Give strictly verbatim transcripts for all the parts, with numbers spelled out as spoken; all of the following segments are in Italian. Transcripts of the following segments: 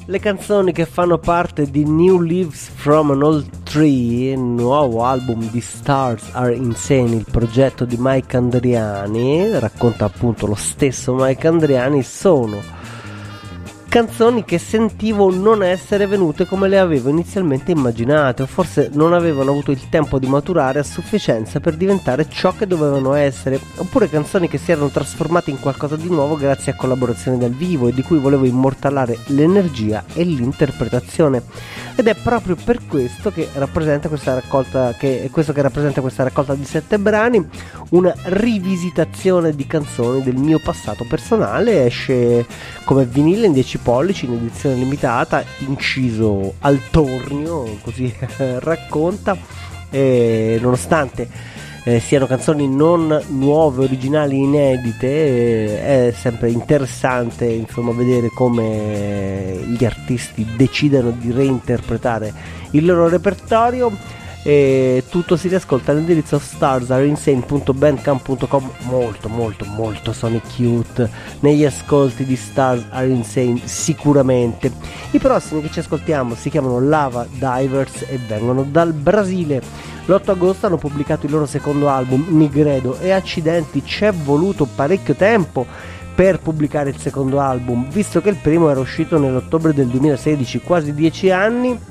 Le canzoni che fanno parte di New Leaves from an Old Tree, il nuovo album di Stars Are Insane, il progetto di Mike Andriani, racconta appunto lo stesso Mike Andriani, sono canzoni che sentivo non essere venute come le avevo inizialmente immaginate, o forse non avevano avuto il tempo di maturare a sufficienza per diventare ciò che dovevano essere, oppure canzoni che si erano trasformate in qualcosa di nuovo grazie a collaborazioni dal vivo e di cui volevo immortalare l'energia e l'interpretazione. Ed è proprio per questo che rappresenta questa raccolta, che è questo che rappresenta questa raccolta di sette brani, una rivisitazione di canzoni del mio passato personale. Esce come vinile in dieci pollici in edizione limitata, inciso al tornio, così racconta, e nonostante eh, siano canzoni non nuove, originali, inedite, eh, è sempre interessante insomma vedere come gli artisti decidano di reinterpretare il loro repertorio. E tutto si riascolta all'indirizzo stars are insane punto bandcamp punto com. Molto molto molto Sonic Youth negli ascolti di Stars Are Insane, sicuramente. I prossimi che ci ascoltiamo si chiamano Lava Divers e vengono dal Brasile. L'otto agosto hanno pubblicato il loro secondo album Nigredo, e accidenti, c'è voluto parecchio tempo per pubblicare il secondo album, visto che il primo era uscito nell'ottobre del duemilasedici, quasi dieci anni.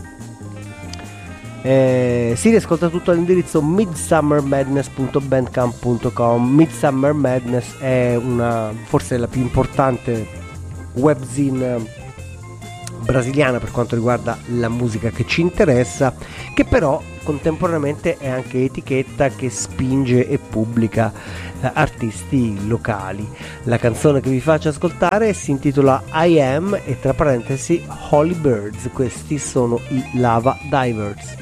Eh, si riascolta tutto all'indirizzo midsummer madness punto bandcamp punto com. Midsummer Madness è una, forse la più importante webzine brasiliana per quanto riguarda la musica che ci interessa, che però contemporaneamente è anche etichetta che spinge e pubblica eh, artisti locali. La canzone che vi faccio ascoltare si intitola I Am e tra parentesi Holy Birds. Questi sono i Lava Divers.